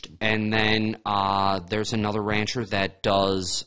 And then there's another rancher that does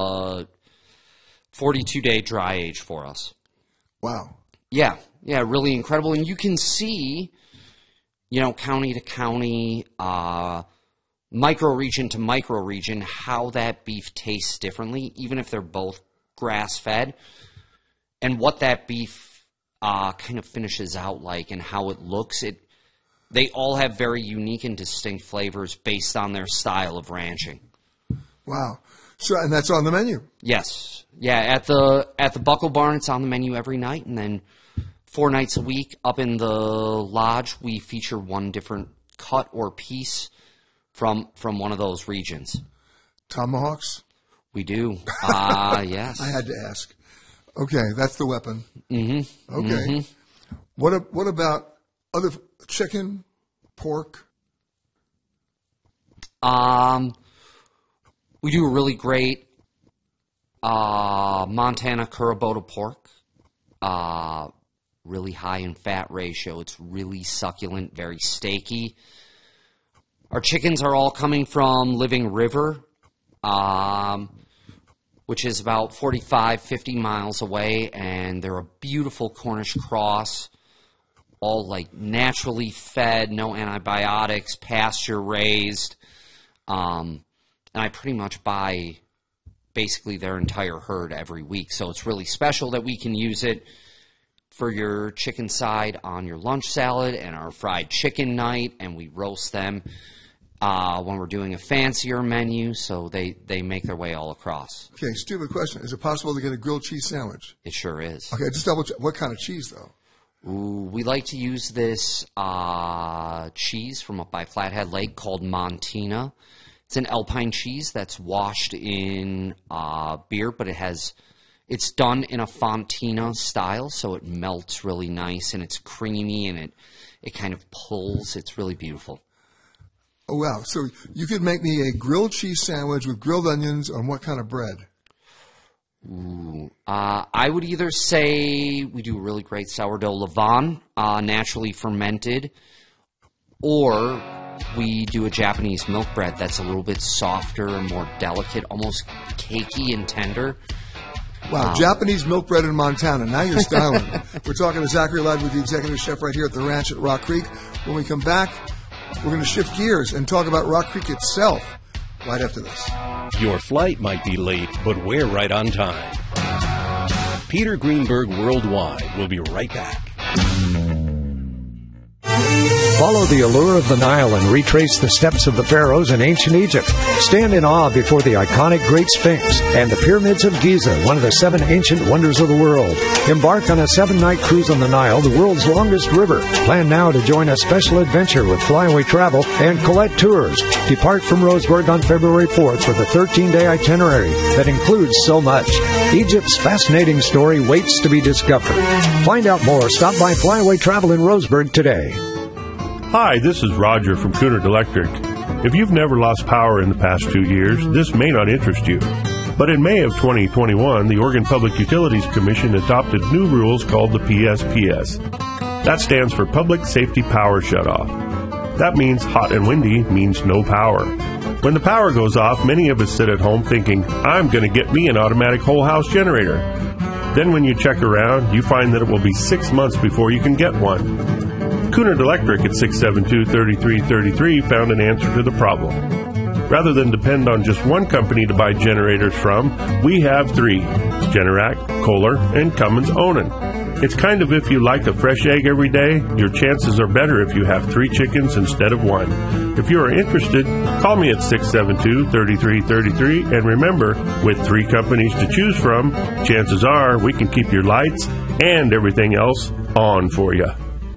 42-day dry age for us. Wow. Yeah, really incredible. And you can see, county to county, micro-region to micro-region, how that beef tastes differently, even if they're both grass-fed, and what that beef kind of finishes out like and how it looks. They all have very unique and distinct flavors based on their style of ranching. Wow. And that's on the menu? Yes. Yeah, at the Buckle Barn, it's on the menu every night, and then 4 nights a week up in the lodge, we feature one different cut or piece from one of those regions. Tomahawks? We do. Yes. I had to ask. Okay, that's the weapon. Mm-hmm. Okay. Mm-hmm. What about other chicken, pork? We do a really great Montana Curabota pork. Really high in fat ratio. It's really succulent, very steaky. Our chickens are all coming from Living River, which is about 45, 50 miles away, and they're a beautiful Cornish cross, all like naturally fed, no antibiotics, pasture raised, and I pretty much buy basically their entire herd every week, so it's really special that we can use it for your chicken side on your lunch salad and our fried chicken night, and we roast them when we're doing a fancier menu, so they make their way all across. Okay, stupid question. Is it possible to get a grilled cheese sandwich? It sure is. Okay, just double check. What kind of cheese, though? Ooh, we like to use this cheese from up by Flathead Lake called Montina. It's an alpine cheese that's washed in beer, but it's done in a fontina style, so it melts really nice, and it's creamy, and it kind of pulls. It's really beautiful. Oh, wow. So you could make me a grilled cheese sandwich with grilled onions on what kind of bread? Ooh, I would either say we do a really great sourdough levain, naturally fermented, or we do a Japanese milk bread that's a little bit softer and more delicate, almost cakey and tender. Wow, Japanese milk bread in Montana. Now you're styling. We're talking to Zachary Ladd with the executive chef right here at the ranch at Rock Creek. When we come back, we're going to shift gears and talk about Rock Creek itself right after this. Your flight might be late, but we're right on time. Peter Greenberg Worldwide will be right back. Follow the allure of the Nile and retrace the steps of the pharaohs in ancient Egypt. Stand in awe before the iconic Great Sphinx and the Pyramids of Giza, one of the 7 ancient wonders of the world. Embark on a 7-night cruise on the Nile, the world's longest river. Plan now to join a special adventure with Flyaway Travel and Colette Tours. Depart from Roseburg on February 4th with a 13-day itinerary that includes so much. Egypt's fascinating story waits to be discovered. Find out more. Stop by Flyaway Travel in Roseburg today. Hi, this is Roger from Cunard Electric. If you've never lost power in the past 2 years, this may not interest you. But in May of 2021, the Oregon Public Utilities Commission adopted new rules called the PSPS. That stands for Public Safety Power Shutoff. That means hot and windy means no power. When the power goes off, many of us sit at home thinking, I'm going to get me an automatic whole house generator. Then when you check around, you find that it will be 6 months before you can get one. Cunard Electric at 672-3333 found an answer to the problem. Rather than depend on just one company to buy generators from, we have 3, Generac, Kohler, and Cummins Onan. It's kind of if you like a fresh egg every day, your chances are better if you have 3 chickens instead of 1. If you are interested, call me at 672-3333, and remember, with 3 companies to choose from, chances are we can keep your lights and everything else on for you.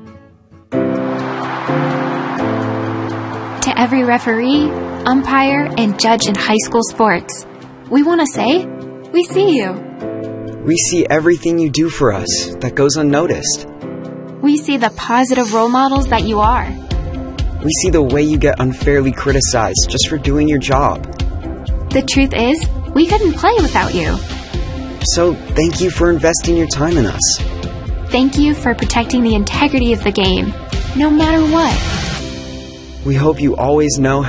To every referee, umpire, and judge in high school sports, we want to say, we see you. We see everything you do for us that goes unnoticed. We see the positive role models that you are. We see the way you get unfairly criticized just for doing your job. The truth is, we couldn't play without you. So, thank you for investing your time in us. Thank you for protecting the integrity of the game, no matter what. We hope you always know